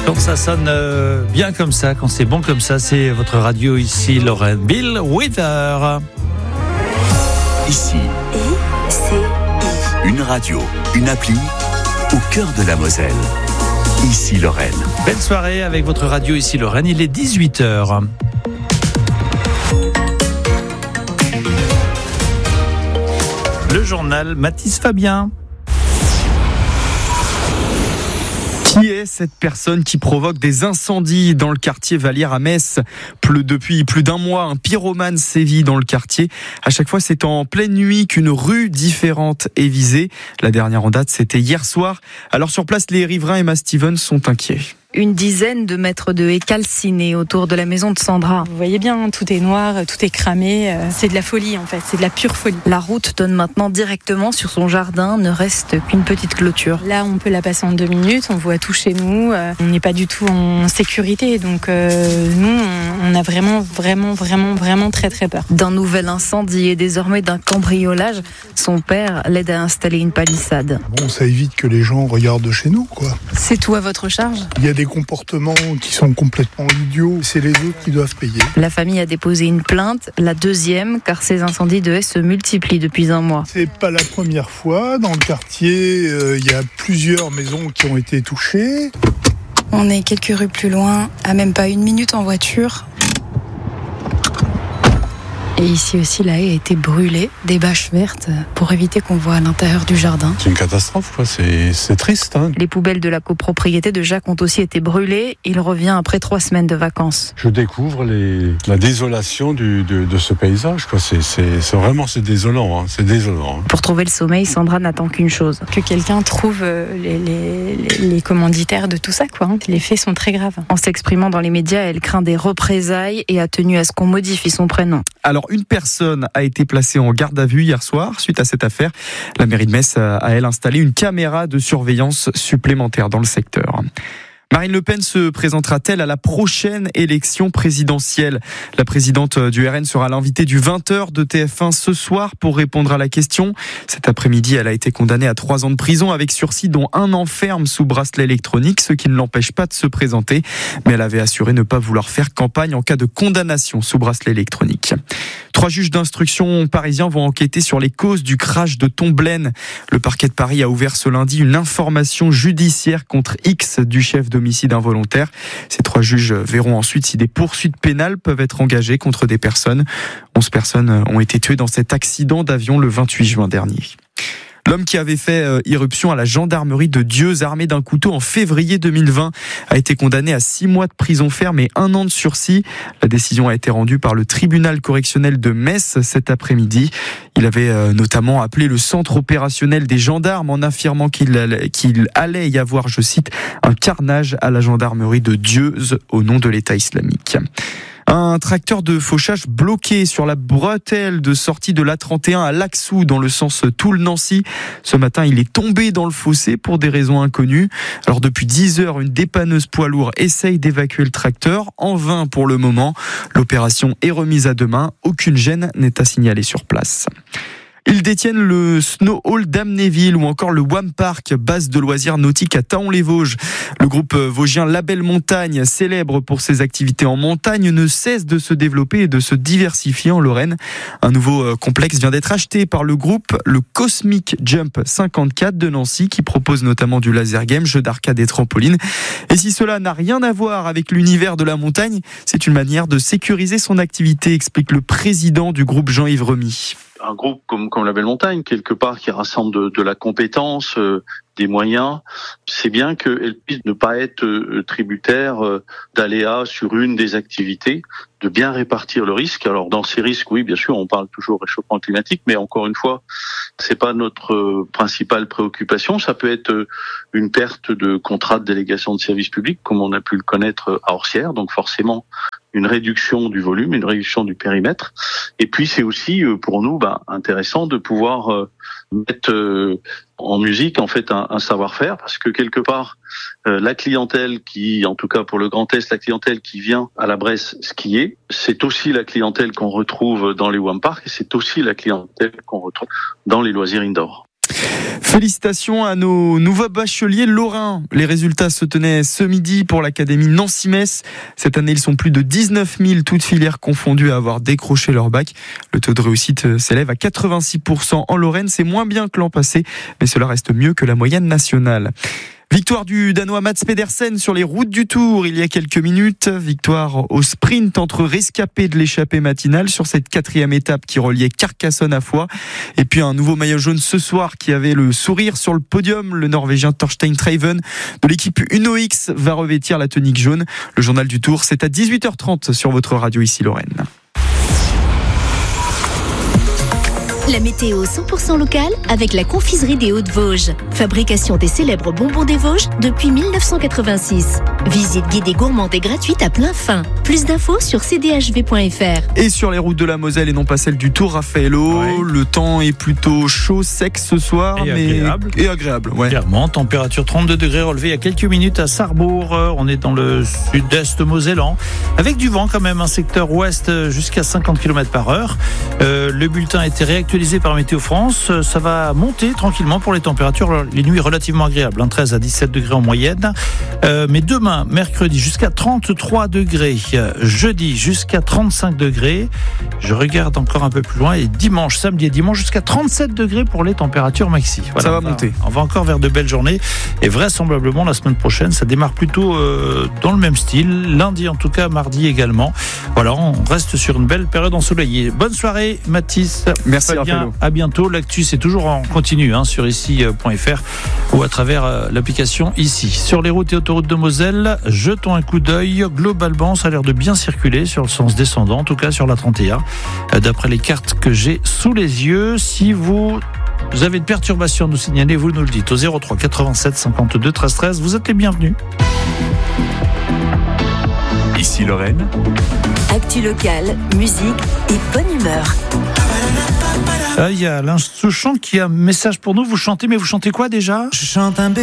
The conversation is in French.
Quand ça sonne bien comme ça, quand c'est bon comme ça, c'est votre radio ici, Lorraine. Bill Withers. Ici, une radio, une appli au cœur de la Moselle. Ici Lorraine. Belle soirée avec votre radio ici, Lorraine. Il est 18h. Le journal Mathis Fabien. Qui est cette personne qui provoque des incendies dans le quartier Vallière à Metz ? Depuis plus d'un mois, un pyromane sévit dans le quartier. À chaque fois, c'est en pleine nuit qu'une rue différente est visée. La dernière en date, c'était hier soir. Alors sur place, les riverains Emma Stevens sont inquiets. Une dizaine de mètres de haies calcinées autour de la maison de Sandra. Vous voyez bien, tout est noir, tout est cramé. C'est de la folie en fait, c'est de la pure folie. La route donne maintenant directement sur son jardin, ne reste qu'une petite clôture. Là, on peut la passer en 2 minutes, on voit tout chez nous. On n'est pas du tout en sécurité, donc nous, on a vraiment très très peur. D'un nouvel incendie et désormais d'un cambriolage, son père l'aide à installer une palissade. Bon, ça évite que les gens regardent chez nous, quoi. C'est tout à votre charge ? Il y a des comportements qui sont complètement idiots, c'est les autres qui doivent payer. La famille a déposé une plainte, la deuxième, car ces incendies de haies se multiplient depuis un mois. C'est pas la première fois. Dans le quartier, il y a plusieurs maisons qui ont été touchées. On est quelques rues plus loin, à même pas 1 minute en voiture. Et ici aussi, la haie a été brûlée, des bâches vertes, pour éviter qu'on voit à l'intérieur du jardin. C'est une catastrophe, quoi. C'est triste. Hein. Les poubelles de la copropriété de Jacques ont aussi été brûlées. Il revient après 3 semaines de vacances. Je découvre la désolation de ce paysage, quoi. C'est désolant. Hein. C'est désolant. Hein. Pour trouver le sommeil, Sandra n'attend qu'une chose. Que quelqu'un trouve les commanditaires de tout ça, quoi. Les faits sont très graves. En s'exprimant dans les médias, elle craint des représailles et a tenu à ce qu'on modifie son prénom. Alors, une personne a été placée en garde à vue hier soir. Suite à cette affaire, la mairie de Metz a, elle, installé une caméra de surveillance supplémentaire dans le secteur. Marine Le Pen se présentera-t-elle à la prochaine élection présidentielle ? La présidente du RN sera l'invitée du 20h de TF1 ce soir pour répondre à la question. Cet après-midi, elle a été condamnée à 3 ans de prison avec sursis, dont 1 an ferme sous bracelet électronique, ce qui ne l'empêche pas de se présenter. Mais elle avait assuré ne pas vouloir faire campagne en cas de condamnation sous bracelet électronique. 3 juges d'instruction parisiens vont enquêter sur les causes du crash de Tomblaine. Le parquet de Paris a ouvert ce lundi une information judiciaire contre X du chef d'homicide involontaire. Ces 3 juges verront ensuite si des poursuites pénales peuvent être engagées contre des personnes. 11 personnes ont été tuées dans cet accident d'avion le 28 juin dernier. L'homme qui avait fait irruption à la gendarmerie de Dieuze armé d'un couteau en février 2020 a été condamné à 6 mois de prison ferme et 1 an de sursis. La décision a été rendue par le tribunal correctionnel de Metz cet après-midi. Il avait notamment appelé le centre opérationnel des gendarmes en affirmant qu'il allait y avoir, je cite, un carnage à la gendarmerie de Dieuze au nom de l'État islamique. Un tracteur de fauchage bloqué sur la bretelle de sortie de l'A31 à Laxou dans le sens Toul-Nancy. Ce matin, il est tombé dans le fossé pour des raisons inconnues. Alors depuis 10 heures, une dépanneuse poids lourd essaye d'évacuer le tracteur. En vain pour le moment. L'opération est remise à demain. Aucune gêne n'est à signaler sur place. Ils détiennent le Snow Hall d'Amnéville ou encore le Wam Park, base de loisirs nautiques à Thaon-les-Vosges. Le groupe vosgien La Belle Montagne, célèbre pour ses activités en montagne, ne cesse de se développer et de se diversifier en Lorraine. Un nouveau complexe vient d'être acheté par le groupe, le Cosmic Jump 54 de Nancy, qui propose notamment du laser game, jeux d'arcade et trampoline. Et si cela n'a rien à voir avec l'univers de la montagne, c'est une manière de sécuriser son activité, explique le président du groupe Jean-Yves Remy. Un groupe comme La Belle Montagne, quelque part, qui rassemble de la compétence, des moyens, c'est bien qu'elle puisse ne pas être tributaire d'aléas sur une des activités, de bien répartir le risque. Alors dans ces risques, oui, bien sûr, on parle toujours réchauffement climatique, mais encore une fois, c'est pas notre principale préoccupation. Ça peut être une perte de contrat de délégation de service public, comme on a pu le connaître à Orsières, donc forcément une réduction du volume, une réduction du périmètre. Et puis c'est aussi pour nous intéressant de pouvoir mettre en musique en fait un savoir-faire, parce que quelque part la clientèle qui, en tout cas pour le Grand Est, la clientèle qui vient à la Bresse skier, c'est aussi la clientèle qu'on retrouve dans les Wam Park et c'est aussi la clientèle qu'on retrouve dans les loisirs indoor. Félicitations à nos nouveaux bacheliers lorrains. Les résultats se tenaient ce midi pour l'Académie Nancy-Metz. Cette année, ils sont plus de 19 000, toutes filières confondues, à avoir décroché leur bac. Le taux de réussite s'élève à 86% en Lorraine. C'est moins bien que l'an passé, mais cela reste mieux que la moyenne nationale. Victoire du Danois Mats Pedersen sur les routes du Tour il y a quelques minutes. Victoire au sprint entre rescapés de l'échappée matinale sur cette 4e étape qui reliait Carcassonne à Foix. Et puis un nouveau maillot jaune ce soir qui avait le sourire sur le podium. Le Norvégien Torstein Traven de l'équipe Uno X va revêtir la tunique jaune. Le journal du Tour, c'est à 18h30 sur votre radio ici Lorraine. La météo 100% locale avec la confiserie des Hauts-de-Vosges. Fabrication des célèbres bonbons des Vosges depuis 1986. Visite guidée gourmande et gratuite à plein fin. Plus d'infos sur cdhv.fr. Et sur les routes de la Moselle et non pas celles du Tour, Raffaello, le temps est plutôt chaud, sec ce soir, mais agréable. Ouais. Clairement, température 32 degrés relevée il y a quelques minutes à Sarrebourg. On est dans le sud-est mosellan, avec du vent quand même, un secteur ouest jusqu'à 50 km/h. Le bulletin a été réactualisé par Météo France. Ça va monter tranquillement pour les températures. Les nuits relativement agréables, 13 à 17 degrés en moyenne. Mais demain, mercredi, jusqu'à 33 degrés. Jeudi, jusqu'à 35 degrés. Je regarde encore un peu plus loin. Et dimanche, samedi et dimanche, jusqu'à 37 degrés pour les températures maxi. Voilà, ça va monter. On va encore vers de belles journées. Et vraisemblablement, la semaine prochaine, ça démarre plutôt dans le même style. Lundi, en tout cas, mardi également. Voilà, on reste sur une belle période ensoleillée. Bonne soirée, Mathis. Merci, Fabien. À bientôt. L'actu, c'est toujours en continu sur ici.fr ou à travers l'application ici. Sur les routes et autoroutes de Moselle, jetons un coup d'œil. Globalement, ça a l'air de bien circuler sur le sens descendant, en tout cas sur la 31. D'après les cartes que j'ai sous les yeux, si vous avez une perturbation à nous signaler, vous nous le dites au 03 87 52 13 13. Vous êtes les bienvenus. Ici Lorraine. Actu locale, musique et bonne humeur. Il y a Alain Souchon qui a un message pour nous. Vous chantez, mais vous chantez quoi déjà ? Je chante un